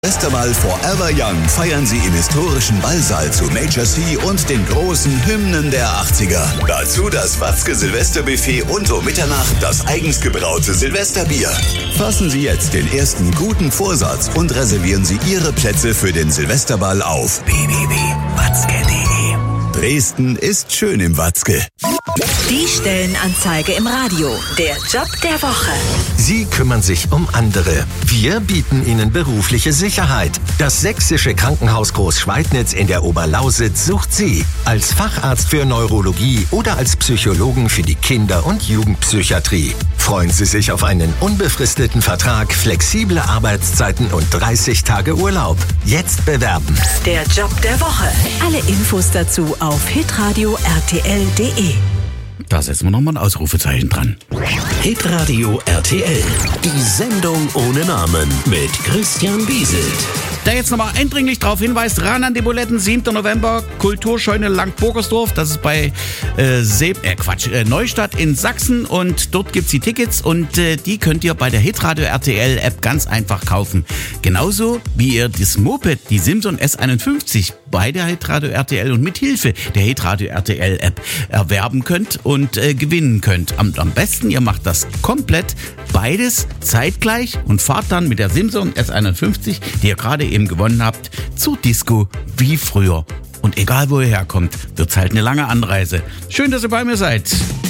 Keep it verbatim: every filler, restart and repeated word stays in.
Silvesterball Forever Young feiern Sie im historischen Ballsaal zu Major C und den großen Hymnen der achtziger. Dazu das Watzke Silvesterbuffet und um Mitternacht das eigens gebraute Silvesterbier. Fassen Sie jetzt den ersten guten Vorsatz und reservieren Sie Ihre Plätze für den Silvesterball auf w w w punkt watzke punkt de. Dresden ist schön im Watzke. Die Stellenanzeige im Radio. Der Job der Woche. Sie kümmern sich um andere. Wir bieten Ihnen berufliche Sicherheit. Das Sächsische Krankenhaus Großschweidnitz in der Oberlausitz sucht Sie. Als Facharzt für Neurologie oder als Psychologen für die Kinder- und Jugendpsychiatrie. Freuen Sie sich auf einen unbefristeten Vertrag, flexible Arbeitszeiten und dreißig Tage Urlaub. Jetzt bewerben. Der Job der Woche. Alle Infos dazu auf hitradio r t l punkt de. Da setzen wir nochmal ein Ausrufezeichen dran. Hitradio R T L. Die Sendung ohne Namen mit Christian Bieselt. Der jetzt nochmal eindringlich darauf hinweist, ran an die Buletten, siebter November, Kulturscheune Langburgersdorf, das ist bei äh, See, äh, Quatsch, äh, Neustadt in Sachsen und dort gibt's die Tickets und äh, die könnt ihr bei der Hitradio R T L App ganz einfach kaufen. Genauso wie ihr das Moped, die Simson S einundfünfzig bei der Hitradio R T L und mit Hilfe der Hitradio R T L App erwerben könnt und äh, gewinnen könnt. Am, am besten, ihr macht das komplett beides zeitgleich und fahrt dann mit der Simson S einundfünfzig, die ihr gerade eben gewonnen habt, zur Disco wie früher. Und egal wo ihr herkommt, wird's halt eine lange Anreise. Schön, dass ihr bei mir seid.